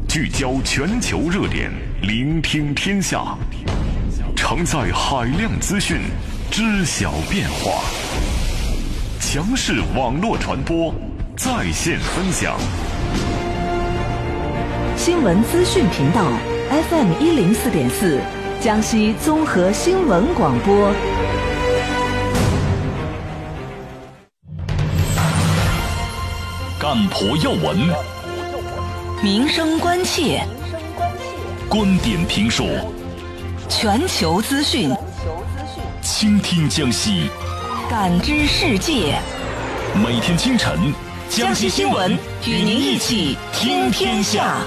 聚焦全球热点，聆听天下，承载海量资讯，知晓变化。强势网络传播，在线分享。 新闻资讯频道 FM104.4，江西综合新闻广播。 干婆要闻， 民生关切， 观点评述， 全球资讯， 倾听江西， 感知世界。 每天清晨， 江西新闻与您一起听天下。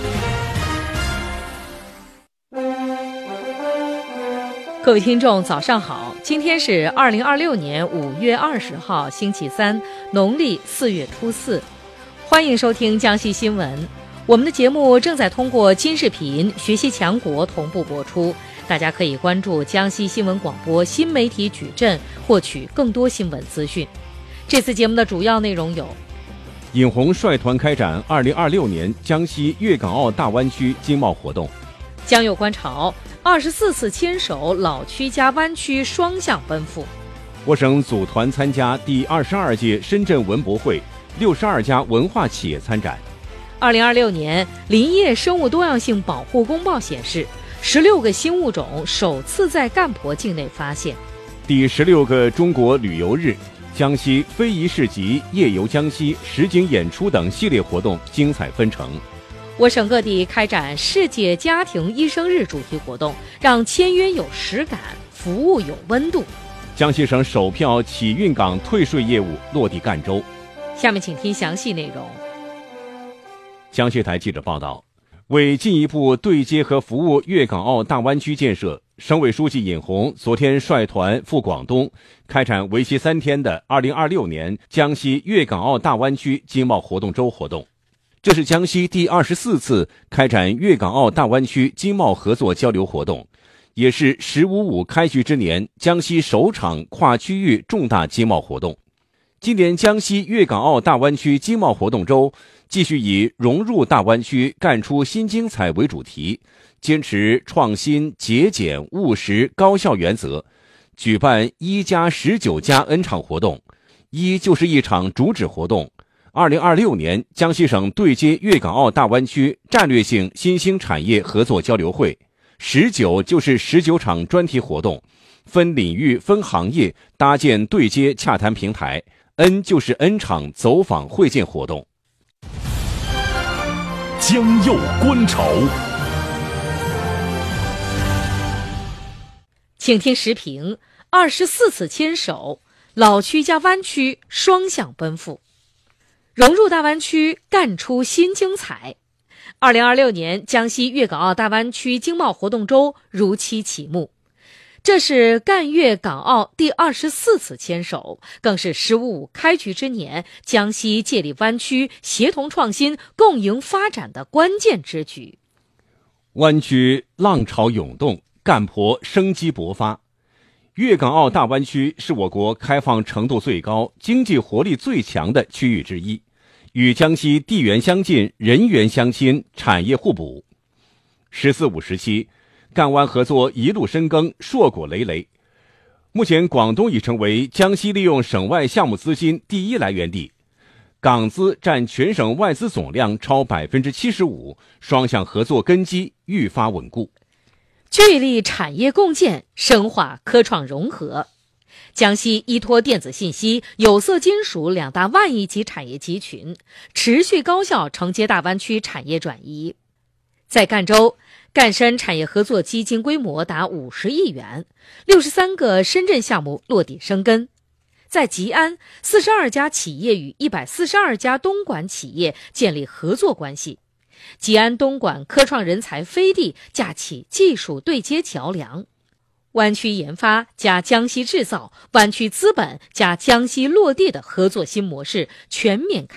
各位听众早上好，今天是2026年5月20号星期三，农历4月初4，欢迎收听江西新闻。我们的节目正在通过金视频、学习强国同步播出，大家可以关注江西新闻广播新媒体矩阵，获取更多新闻资讯。这次节目的主要内容有： 尹红率团开展2026年江西粤港澳大湾区经贸活动； 江右观潮24次牵手老区加湾区双向奔赴； 我省组团参加第22届深圳文博会，62家文化企业参展。 2026年林业生物多样性保护公报显示，16个新物种首次在干婆境内发现。 第16个中国旅游日，江西非遗市集、夜游江西、实景演出等系列活动精彩纷呈。 我省各地开展世界家庭医生日主题活动，让签约有实感，服务有温度。 江西省首票启运港退税业务落地赣州。 下面请听详细内容。 江西台记者报道，为进一步对接和服务粤港澳大湾区建设，省委书记尹红昨天率团赴广东，开展为期3天的2026年江西粤港澳大湾区经贸活动周活动。这是江西第24次开展粤港澳大湾区经贸合作交流活动，也是“15+5”开局之年江西首场跨区域重大经贸活动。今年江西粤港澳大湾区经贸活动周继续以融入大湾区干出新精彩为主题，坚持创新、节俭、务实、高效原则，举办1+19+N 场活动。1就是一场主旨活动，2026年江西省对接粤港澳大湾区战略性新兴产业合作交流会；19就是19场专题活动，分领域分行业搭建对接洽谈平台；N 就是 N 场走访会见活动。 江右观潮， 请听时评：24次牵手，老区加湾区双向奔赴，融入大湾区干出新精彩。2026年江西粤港澳大湾区经贸活动周如期启幕，这是赣粤港澳第24次牵手，更是“15+5”开局之年江西借力湾区协同创新、共赢发展的关键之举。 湾区浪潮涌动，干婆生机勃发。粤港澳大湾区是我国开放程度最高、经济活力最强的区域之一，与江西地缘相近、人员相亲、产业互补。“14+5”时期，赣湾合作一路深耕，硕果累累。目前广东已成为江西利用省外项目资金第一来源地，港资占全省外资总量超75%，双向合作根基愈发稳固。 聚力产业共建，深化科创融合。江西依托电子信息、有色金属两大万亿级产业集群，持续高效承接大湾区产业转移。在赣州，赣深产业合作基金规模达50亿元，63个深圳项目落地生根。在吉安，42家企业与142家东莞企业建立合作关系。吉安东莞科创人才飞地架起技术对接桥梁，湾区研发加江西制造、湾区资本加江西落地的合作新模式全面